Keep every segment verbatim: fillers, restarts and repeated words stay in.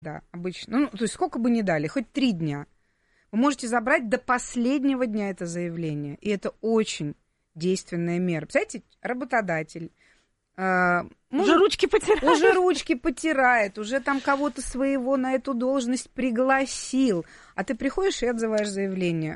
Да, обычно. Ну, то есть сколько бы ни дали, хоть три дня. Вы можете забрать до последнего дня это заявление. И это очень действенная мера. Представляете, работодатель э, может, уже ручки потирает. Уже ручки потирает, уже там кого-то своего на эту должность пригласил. А ты приходишь и отзываешь заявление.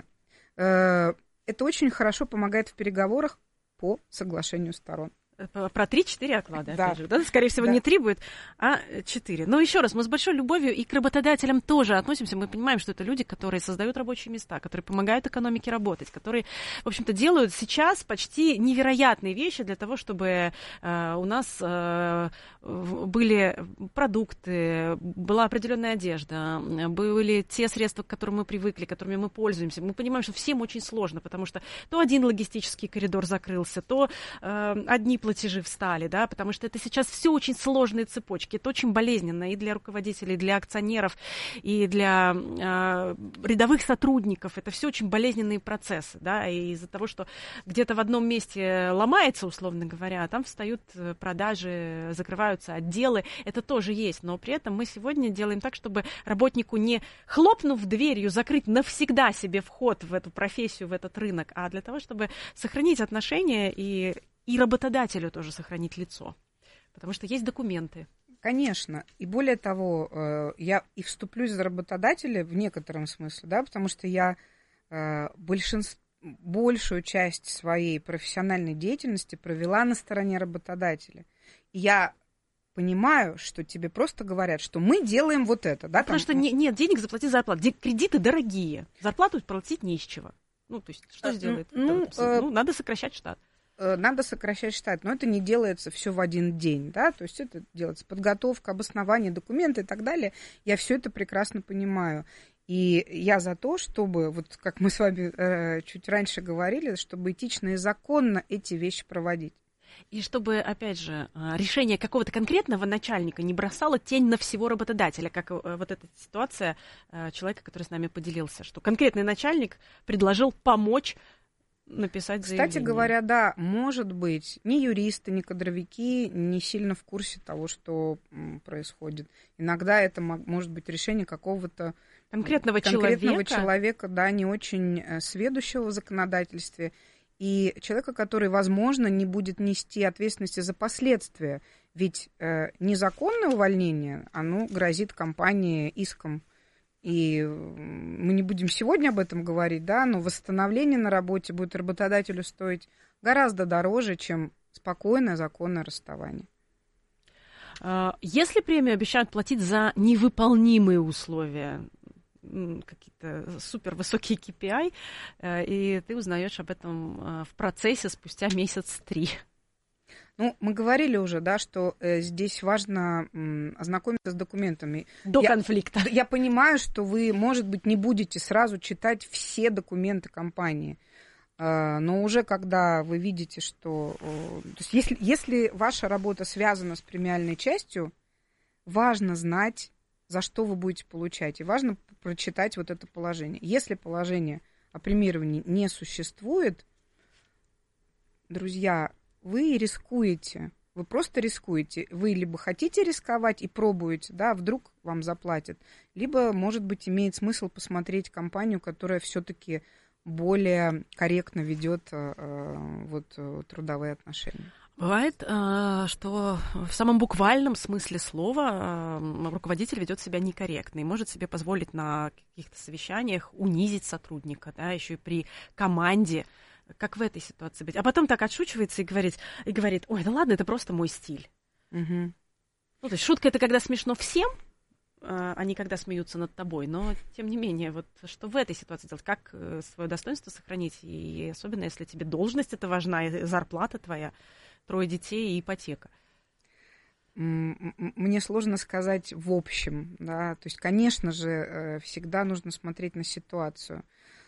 Э, это очень хорошо помогает в переговорах по соглашению сторон. Про три-четыре оклада, да. опять же. Да? Скорее всего, да. не три будет, а четыре. Но еще раз, мы с большой любовью и к работодателям тоже относимся. Мы понимаем, что это люди, которые создают рабочие места, которые помогают экономике работать, которые, в общем-то, делают сейчас почти невероятные вещи для того, чтобы э, у нас э, были продукты, была определенная одежда, были те средства, к которым мы привыкли, которыми мы пользуемся. Мы понимаем, что всем очень сложно, потому что то один логистический коридор закрылся, то э, одни платежи встали, да, потому что это сейчас все очень сложные цепочки, это очень болезненно и для руководителей, и для акционеров, и для э, рядовых сотрудников, это все очень болезненные процессы, да, и из-за того, что где-то в одном месте ломается, условно говоря, там встают продажи, закрываются отделы, это тоже есть, но при этом мы сегодня делаем так, чтобы работнику не хлопнув дверью закрыть навсегда себе вход в эту профессию, в этот рынок, а для того, чтобы сохранить отношения и И работодателю тоже сохранить лицо, потому что есть документы. Конечно. И более того, я и вступлюсь за работодателя в некотором смысле, да, потому что я большинство, большую часть своей профессиональной деятельности провела на стороне работодателя. И я понимаю, что тебе просто говорят, что мы делаем вот это. Да, потому там... что не, нет денег, заплати зарплату. Кредиты дорогие, зарплату платить не из чего. Ну, то есть, что сделает? Ну, ну, надо сокращать штат. Надо сокращать штат, но это не делается все в один день, да, то есть это делается подготовка, обоснование, документы и так далее. Я все это прекрасно понимаю. И я за то, чтобы, вот как мы с вами э, чуть раньше говорили, чтобы этично и законно эти вещи проводить. И чтобы, опять же, решение какого-то конкретного начальника не бросало тень на всего работодателя, как вот эта ситуация человека, который с нами поделился, что конкретный начальник предложил помочь написать заявление. Кстати говоря, да, может быть, ни юристы, ни кадровики не сильно в курсе того, что происходит. Иногда это может быть решение какого-то конкретного, конкретного человека. человека, да, не очень сведущего в законодательстве, и человека, который, возможно, не будет нести ответственности за последствия. Ведь э, незаконное увольнение, оно грозит компании иском. И мы не будем сегодня об этом говорить, да, но восстановление на работе будет работодателю стоить гораздо дороже, чем спокойное законное расставание. Если премию обещают платить за невыполнимые условия, какие-то супервысокие кей пи ай, и ты узнаешь об этом в процессе спустя месяц три. Ну, мы говорили уже, да, что э, здесь важно м, ознакомиться с документами. До я, конфликта. Я понимаю, что вы, может быть, не будете сразу читать все документы компании, э, но уже когда вы видите, что... Э, то есть если, если ваша работа связана с премиальной частью, важно знать, за что вы будете получать, и важно прочитать вот это положение. Если положение о премировании не существует, друзья, вы рискуете, вы просто рискуете. Вы либо хотите рисковать и пробуете, да, вдруг вам заплатят, либо, может быть, имеет смысл посмотреть компанию, которая все-таки более корректно ведет э, вот, трудовые отношения. Бывает, что в самом буквальном смысле слова руководитель ведет себя некорректно и может себе позволить на каких-то совещаниях унизить сотрудника, да, еще и при команде. Как в этой ситуации быть? А потом так отшучивается и говорит, и говорит, ой, да ладно, это просто мой стиль. Угу. Ну, то есть шутка — это когда смешно всем, а не когда смеются над тобой. Но, тем не менее, вот что в этой ситуации делать? Как свое достоинство сохранить? И особенно, если тебе должность эта важна, и зарплата твоя, трое детей и ипотека. Мне сложно сказать в общем, да. То есть, конечно же, всегда нужно смотреть на ситуацию.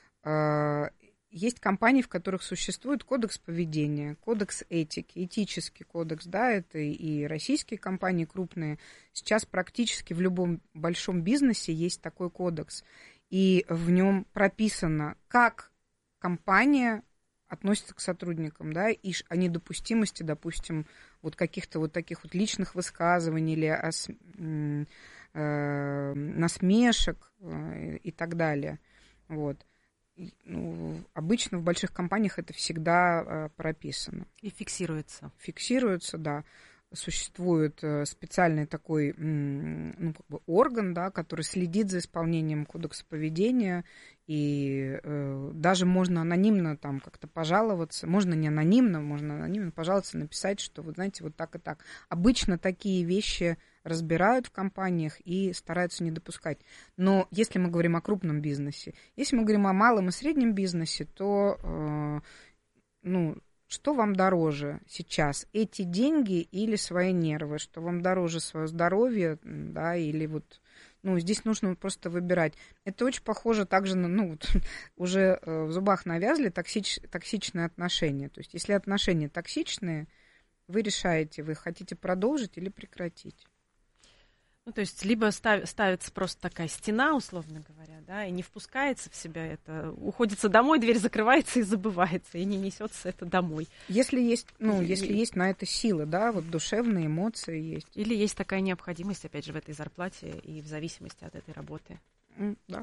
Есть компании, в которых существует кодекс поведения, кодекс этики, этический кодекс, да, это и российские компании крупные. Сейчас практически в любом большом бизнесе есть такой кодекс, и в нем прописано, как компания относится к сотрудникам, да, и о недопустимости, допустим, вот каких-то вот таких вот личных высказываний или о э, насмешек э, и так далее. Вот. И, ну, обычно в больших компаниях это всегда э, прописано. И фиксируется. Фиксируется, да. Существует специальный такой, ну, как бы орган, да, который следит за исполнением кодекса поведения, и э, даже можно анонимно там как-то пожаловаться, можно не анонимно, можно анонимно пожаловаться, написать, что, вы знаете, вот так и так. Обычно такие вещи разбирают в компаниях и стараются не допускать. Но если мы говорим о крупном бизнесе, если мы говорим о малом и среднем бизнесе, то, э, ну, что вам дороже сейчас, эти деньги или свои нервы? Что вам дороже свое здоровье, да, или вот, ну, здесь нужно просто выбирать. Это очень похоже также на, ну, вот, уже в зубах навязли токсич, токсичные отношения. То есть, если отношения токсичные, вы решаете, вы хотите продолжить или прекратить. Ну, то есть, либо став, ставится просто такая стена, условно говоря, да, и не впускается в себя это, уходится домой, дверь закрывается и забывается, и не несется это домой. Если есть, ну, и, если и... есть на это силы, да, вот душевные эмоции есть. Или есть такая необходимость, опять же, в этой зарплате и в зависимости от этой работы. Mm, да.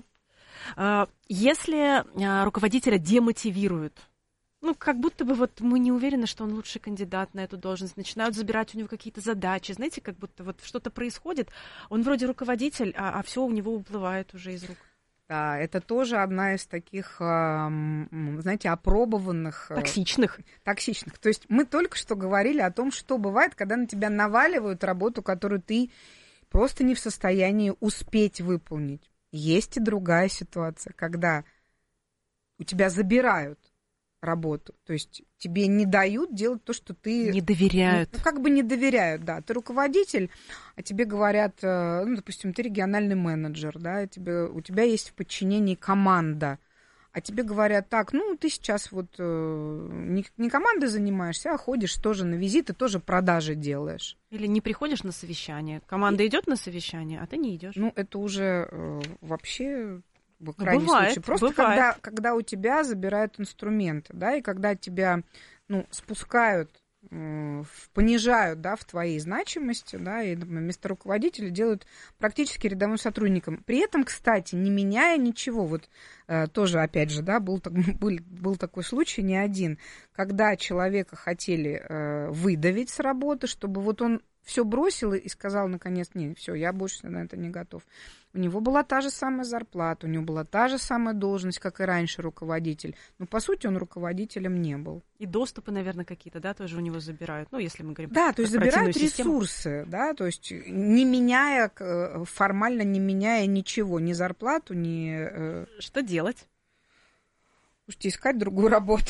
Если руководителя демотивируют, ну, как будто бы вот мы не уверены, что он лучший кандидат на эту должность. Начинают забирать у него какие-то задачи. Знаете, как будто вот что-то происходит. Он вроде руководитель, а, а все у него уплывает уже из рук. Да, это тоже одна из таких, знаете, опробованных... Токсичных. Токсичных. То есть мы только что говорили о том, что бывает, когда на тебя наваливают работу, которую ты просто не в состоянии успеть выполнить. Есть и другая ситуация, когда у тебя забирают работу. То есть тебе не дают делать то, что ты... Не доверяют. Ну, как бы не доверяют, да. Ты руководитель, а тебе говорят, ну, допустим, ты региональный менеджер, да, тебе, у тебя есть в подчинении команда, а тебе говорят, так, ну, ты сейчас вот не, не командой занимаешься, а ходишь тоже на визиты, тоже продажи делаешь. Или не приходишь на совещание. Команда И... идет на совещание, а ты не идешь. Ну, это уже э, вообще... в крайнем бывает, случае. Просто бывает. Когда, когда у тебя забирают инструменты, да, и когда тебя, ну, спускают, э, понижают, да, в твоей значимости, да, и вместо руководителя делают практически рядовым сотрудником. При этом, кстати, не меняя ничего. Вот э, тоже, опять же, да, был, был, был такой случай, не один, когда человека хотели э, выдавить с работы, чтобы вот он все бросил и сказал, наконец, не, все, я больше на это не готов. У него была та же самая зарплата, у него была та же самая должность, как и раньше руководитель. Но, по сути, он руководителем не был. И доступы, наверное, какие-то, да, тоже у него забирают. Ну, если мы говорим да, про то есть забирают систему. Ресурсы, да, то есть не меняя, формально не меняя ничего, ни зарплату, ни... Что делать? Слушайте, искать другую работу.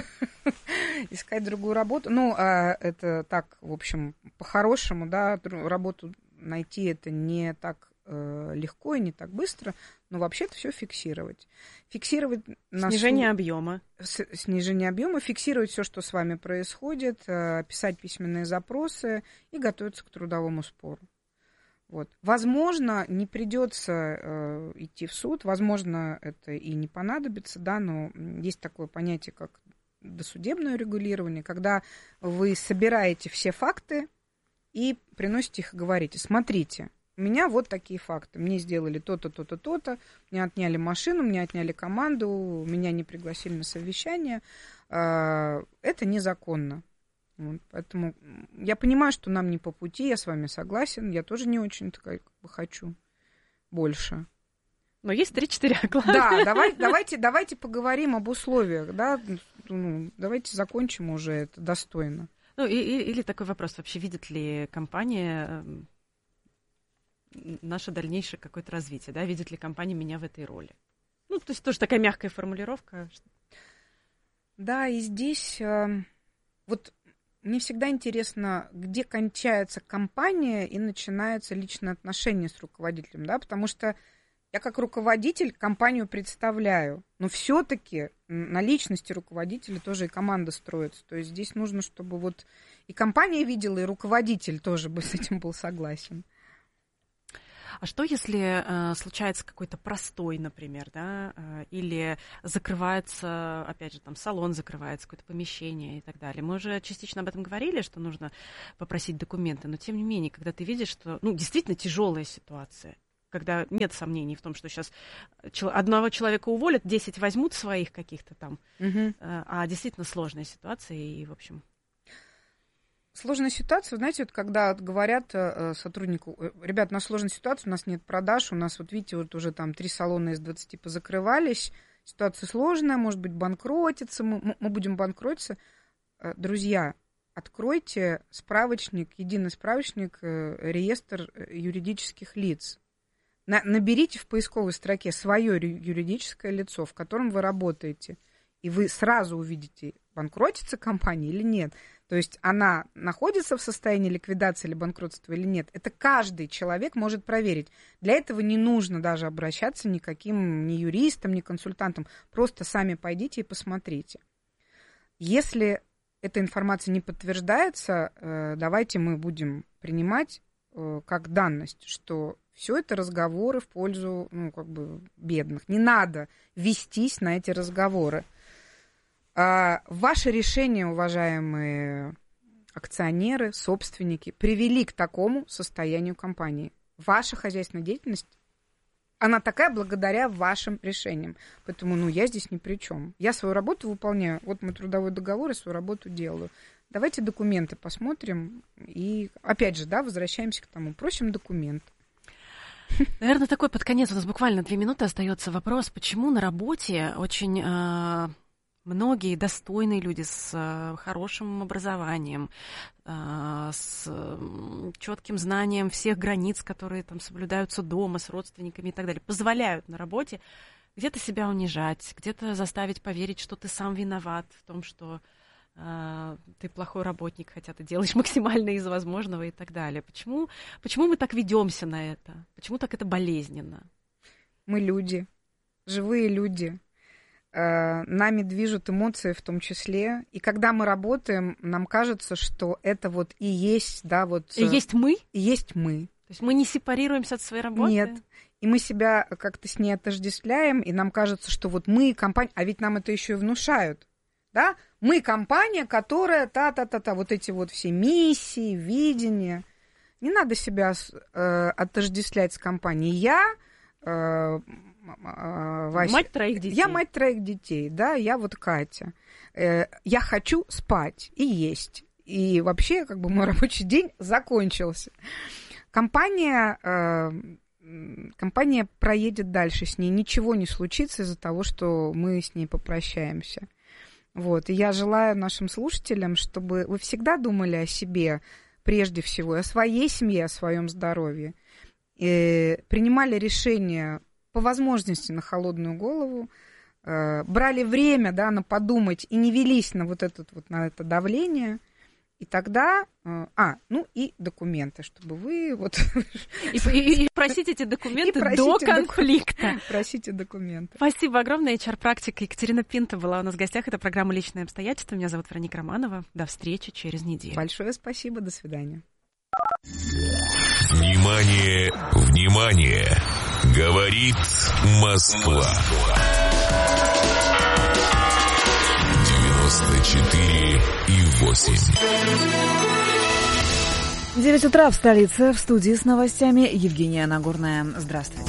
Искать другую работу. Ну, это так, в общем, по-хорошему, да, работу найти это не так легко и не так быстро, но вообще-то все фиксировать. Фиксировать... Снижение на... объема. Снижение объема, фиксировать все, что с вами происходит, писать письменные запросы и готовиться к трудовому спору. Вот. Возможно, не придется э, идти в суд, возможно, это и не понадобится, да, но есть такое понятие, как досудебное регулирование, когда вы собираете все факты и приносите их и говорите, смотрите, у меня вот такие факты, мне сделали то-то, то-то, то-то, мне отняли машину, мне отняли команду, меня не пригласили на совещание, э, это незаконно. Вот, поэтому я понимаю, что нам не по пути, я с вами согласен, я тоже не очень такая, как бы, хочу больше. Но есть три-четыре оклада. Да, давай, давайте, давайте поговорим об условиях, да, ну, давайте закончим уже это достойно. Ну, и, и, или такой вопрос, вообще видит ли компания наше дальнейшее какое-то развитие, да, видит ли компания меня в этой роли? Ну, то есть тоже такая мягкая формулировка. Да, и здесь вот... Мне всегда интересно, где кончается компания и начинается личное отношение с руководителем, да, потому что я как руководитель компанию представляю, но все-таки на личности руководителя тоже и команда строится. То есть здесь нужно, чтобы вот и компания видела, и руководитель тоже бы с этим был согласен. А что, если э, случается какой-то простой, например, да, э, или закрывается, опять же, там салон закрывается, какое-то помещение и так далее? Мы уже частично об этом говорили, что нужно попросить документы, но тем не менее, когда ты видишь, что, ну, действительно тяжелая ситуация, когда нет сомнений в том, что сейчас одного человека уволят, десять возьмут своих каких-то там, угу. а действительно сложная ситуация, и, в общем... Сложная ситуация, знаете, вот когда говорят сотруднику, ребят, у нас сложная ситуация, у нас нет продаж, у нас, вот видите, вот уже там три салона из двадцати позакрывались, ситуация сложная, может быть, банкротится, мы, мы будем банкротиться. Друзья, откройте справочник, единый справочник, реестр юридических лиц. Наберите в поисковой строке свое юридическое лицо, в котором вы работаете, и вы сразу увидите, банкротится компания или нет. То есть она находится в состоянии ликвидации или банкротства или нет. Это каждый человек может проверить. Для этого не нужно даже обращаться никаким ни юристам, ни консультантам. Просто сами пойдите и посмотрите. Если эта информация не подтверждается, давайте мы будем принимать как данность, что все это разговоры в пользу, ну, как бы, бедных. Не надо вестись на эти разговоры. А ваши решения, уважаемые акционеры, собственники, привели к такому состоянию компании. Ваша хозяйственная деятельность, она такая благодаря вашим решениям. Поэтому, ну, я здесь ни при чем. Я свою работу выполняю. Вот мой трудовой договор, и свою работу делаю. Давайте документы посмотрим. И, опять же, да, возвращаемся к тому. Просим документ. Наверное, такой под конец, у нас буквально две минуты остается вопрос, почему на работе очень э, многие достойные люди с э, хорошим образованием, э, с э, четким знанием всех границ, которые там соблюдаются дома, с родственниками и так далее, позволяют на работе где-то себя унижать, где-то заставить поверить, что ты сам виноват в том, что ты плохой работник, хотя ты делаешь максимально из возможного и так далее. Почему, почему мы так ведемся на это? Почему так это болезненно? Мы люди, живые люди. Нами движут эмоции в том числе. И когда мы работаем, нам кажется, что это вот и есть, да, вот... И есть мы? И есть мы. То есть мы не сепарируемся от своей работы? Нет. И мы себя как-то с ней отождествляем, и нам кажется, что вот мы компания... А ведь нам это еще и внушают. Да? Мы компания, которая та-та-та-та, вот эти вот все миссии, видения. Не надо себя э, отождествлять с компанией. Я э, э, Вася, мать троих детей. Я мать троих детей, да, я вот Катя. Э, я хочу спать и есть. И вообще, как бы, мой рабочий день закончился. Компания... Э, компания проедет дальше с ней. Ничего не случится из-за того, что мы с ней попрощаемся. Вот. И я желаю нашим слушателям, чтобы вы всегда думали о себе прежде всего, о своей семье, о своем здоровье. И принимали решения по возможности на холодную голову, брали время, да, на подумать и не велись на вот, этот, вот на это давление. И тогда... А, ну и документы, чтобы вы... вот И, и, и просить эти документы и до конфликта. Доку... Просите документы. Спасибо огромное. эйч ар-практик Екатерина Пинта была у нас в гостях. Это программа «Личные обстоятельства». Меня зовут Вероника Романова. До встречи через неделю. Большое спасибо. До свидания. Внимание, внимание! Говорит Москва. девяносто четыре и восемь. девять утра в столице. В студии с новостями Евгения Нагорная. Здравствуйте.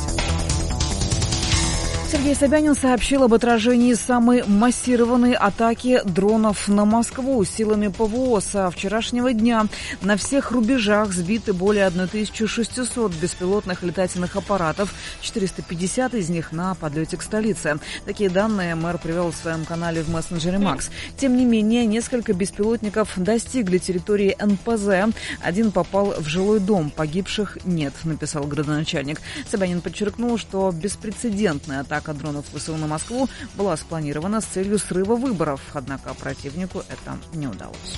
Сергей Собянин сообщил об отражении самой массированной атаки дронов на Москву силами ПВО со вчерашнего дня. На всех рубежах сбиты более тысяча шестьсот беспилотных летательных аппаратов, четыреста пятьдесят из них на подлете к столице. Такие данные мэр привел в своем канале в мессенджере Макс. Тем не менее, несколько беспилотников достигли территории эн пэ зэ. Один попал в жилой дом, погибших нет, написал градоначальник. Собянин подчеркнул, что беспрецедентная атака дронов ВСУ на Москву была спланирована с целью срыва выборов, однако противнику это не удалось.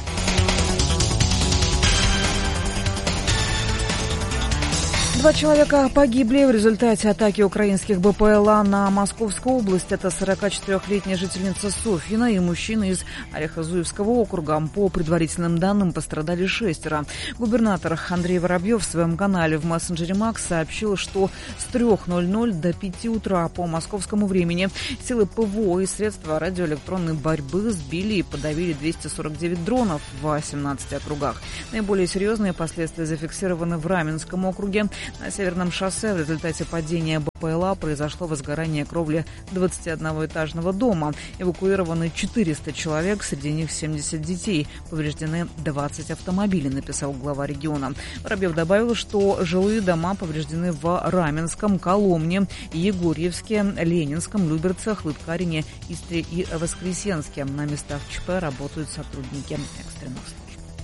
Два человека погибли в результате атаки украинских БПЛА на Московскую область. Это сорокачетырёхлетняя жительница Софьина и мужчина из Орехозуевского округа. По предварительным данным, пострадали шестеро. Губернатор Андрей Воробьев в своем канале в мессенджере Макс сообщил, что с трёх ноль-ноль до пяти утра по московскому времени силы ПВО и средства радиоэлектронной борьбы сбили и подавили двести сорок девять дронов в восемнадцати округах. Наиболее серьезные последствия зафиксированы в Раменском округе. На Северном шоссе в результате падения БПЛА произошло возгорание кровли двадцатиодноэтажного дома. Эвакуированы четыреста человек, среди них семьдесят детей. Повреждены двадцать автомобилей, написал глава региона. Воробьев добавил, что жилые дома повреждены в Раменском, Коломне, Егорьевске, Ленинском, Люберцах, Лыткарине, Истре и Воскресенске. На местах ЧП работают сотрудники экстренных служб.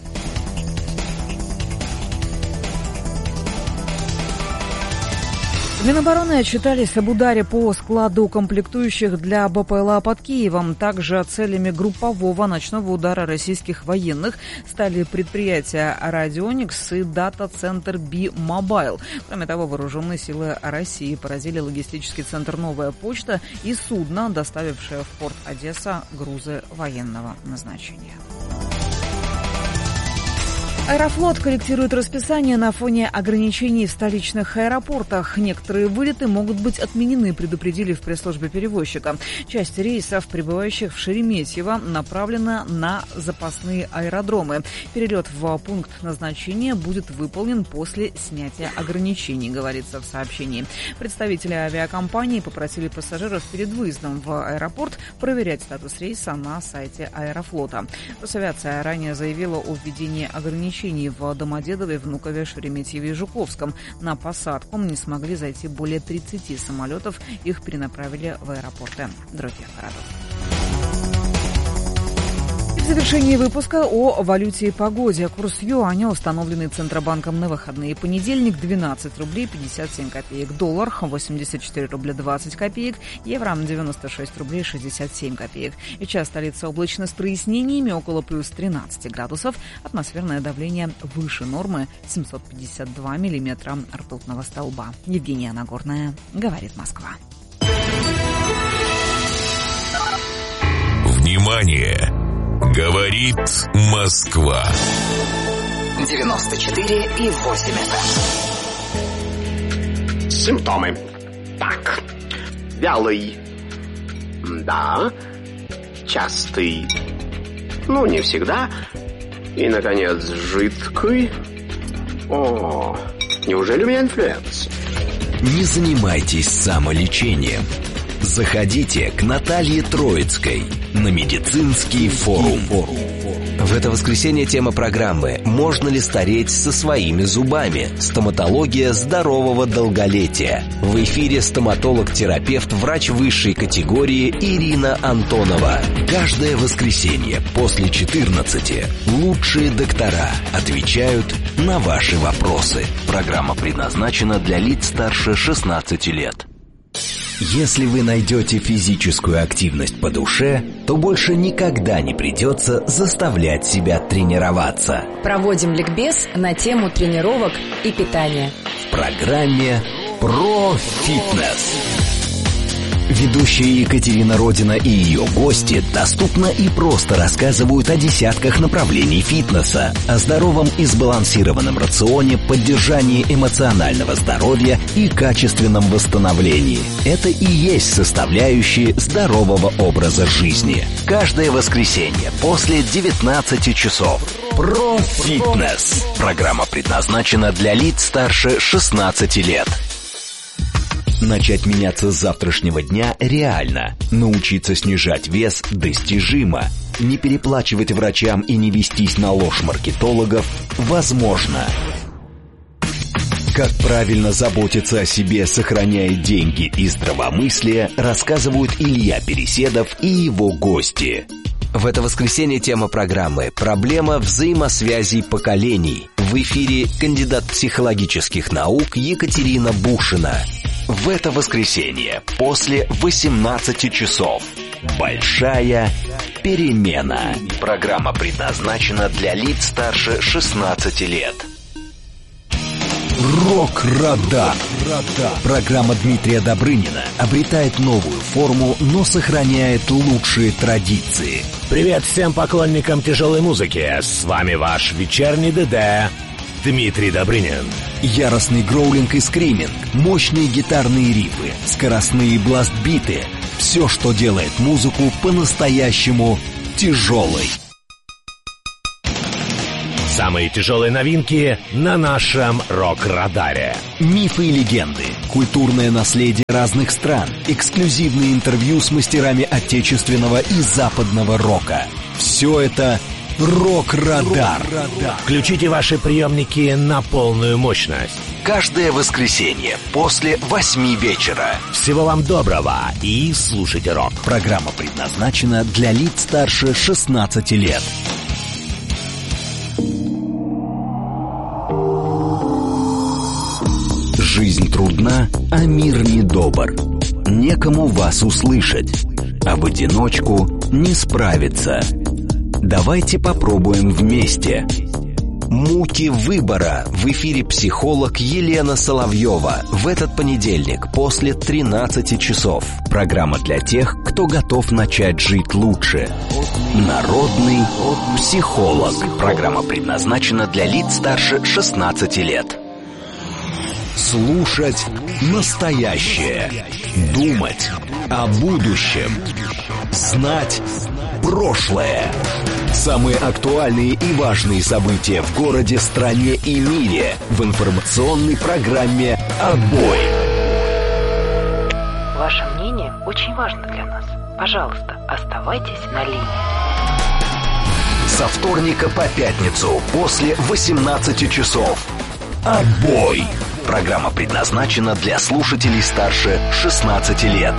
В Минобороны отчитались об ударе по складу комплектующих для БПЛА под Киевом. Также целями группового ночного удара российских военных стали предприятия «Радионикс» и дата-центр «Би-Мобайл». Кроме того, вооруженные силы России поразили логистический центр «Новая почта» и судно, доставившее в порт Одесса грузы военного назначения. Аэрофлот корректирует расписание на фоне ограничений в столичных аэропортах. Некоторые вылеты могут быть отменены, предупредили в пресс-службе перевозчика. Часть рейсов, прибывающих в Шереметьево, направлена на запасные аэродромы. Перелет в пункт назначения будет выполнен после снятия ограничений, говорится в сообщении. Представители авиакомпании попросили пассажиров перед выездом в аэропорт проверять статус рейса на сайте Аэрофлота. Росавиация ранее заявила о введении ограничений в Домодедове, Внукове, Шереметьеве и Жуковском. На посадку не смогли зайти более тридцати самолетов. Их перенаправили в аэропорты других городов. В завершении выпуска о валюте и погоде. Курс юаня, установленный Центробанком на выходные. Понедельник – двенадцать рублей пятьдесят семь копеек. Доллар – восемьдесят четыре рубля двадцать копеек. Евро – девяносто шесть рублей шестьдесят семь копеек. И час столица облачно с прояснениями, около плюс тринадцати градусов. Атмосферное давление выше нормы – семьсот пятьдесят два миллиметра ртутного столба. Евгения Нагорная, говорит Москва. Внимание! Говорит Москва. девяносто четыре и восемь эф эм. Симптомы. Так. Вялый. Да. Частый. Ну, не всегда. И, наконец, жидкий. О, неужели у меня инфлюенс? Не занимайтесь самолечением. Заходите к Наталье Троицкой на медицинский форум. В это воскресенье тема программы «Можно ли стареть со своими зубами? Стоматология здорового долголетия». В эфире стоматолог-терапевт, врач высшей категории Ирина Антонова. Каждое воскресенье после четырнадцати лучшие доктора отвечают на ваши вопросы. Программа предназначена для лиц старше шестнадцати лет. Если вы найдете физическую активность по душе, то больше никогда не придется заставлять себя тренироваться. Проводим ликбез на тему тренировок и питания. В программе «Про фитнес». Ведущая Екатерина Родина и ее гости доступно и просто рассказывают о десятках направлений фитнеса, о здоровом и сбалансированном рационе, поддержании эмоционального здоровья и качественном восстановлении. Это и есть составляющие здорового образа жизни. Каждое воскресенье после девятнадцати часов. Про фитнес. Программа предназначена для лиц старше шестнадцати лет. Начать меняться с завтрашнего дня реально. Научиться снижать вес достижимо. Не переплачивать врачам и не вестись на ложь маркетологов возможно. Как правильно заботиться о себе, сохраняя деньги и здравомыслие, рассказывают Илья Переседов и его гости. В это воскресенье тема программы «Проблема взаимосвязей поколений». В эфире кандидат психологических наук Екатерина Бушина. В это воскресенье после восемнадцати часов. Большая перемена. Программа предназначена для лиц старше шестнадцати лет. Рок-Радар. Программа Дмитрия Добрынина обретает новую форму, но сохраняет лучшие традиции. Привет всем поклонникам тяжелой музыки. С вами ваш вечерний ДД Дмитрий Добрынин. Яростный гроулинг и скриминг, мощные гитарные рифы, скоростные бласт-биты. Все, что делает музыку по-настоящему тяжелой. Самые тяжелые новинки на нашем Рок-Радаре. Мифы и легенды, культурное наследие разных стран, эксклюзивные интервью с мастерами отечественного и западного рока. Все это Рок-Радар. Включите ваши приемники на полную мощность. Каждое воскресенье после восьми вечера. Всего вам доброго и слушайте рок. Программа предназначена для лиц старше шестнадцати лет. Жизнь трудна, а мир недобр. Некому вас услышать, а в одиночку не справиться. Давайте попробуем вместе. Муки выбора. В эфире психолог Елена Соловьева. В этот понедельник после тринадцати часов. Программа для тех, кто готов начать жить лучше. Народный психолог. Программа предназначена для лиц старше шестнадцати лет. Слушать настоящее. Думать о будущем. Знать прошлое. Самые актуальные и важные события в городе, стране и мире в информационной программе «Отбой». Ваше мнение очень важно для нас. Пожалуйста, оставайтесь на линии. Со вторника по пятницу после восемнадцати часов. «Отбой». Программа предназначена для слушателей старше шестнадцати лет.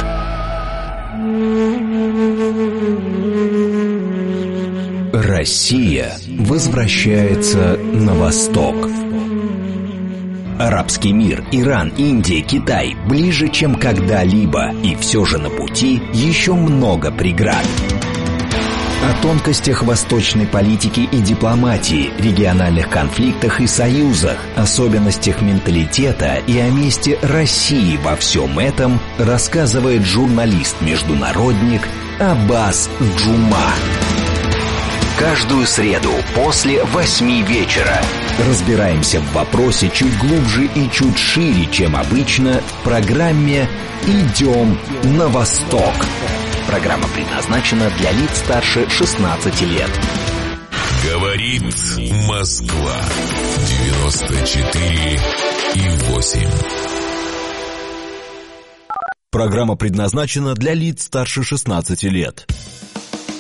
Россия возвращается на восток. Арабский мир, Иран, Индия, Китай ближе, чем когда-либо, и все же на пути еще много преград. О тонкостях восточной политики и дипломатии, региональных конфликтах и союзах, особенностях менталитета и о месте России во всем этом рассказывает журналист-международник Аббас Джума. Каждую среду после восьми вечера разбираемся в вопросе чуть глубже и чуть шире, чем обычно, в программе «Идем на восток». Программа предназначена для лиц старше шестнадцати лет. Говорит Москва. девяносто четыре и восемь. Программа предназначена для лиц старше шестнадцати лет.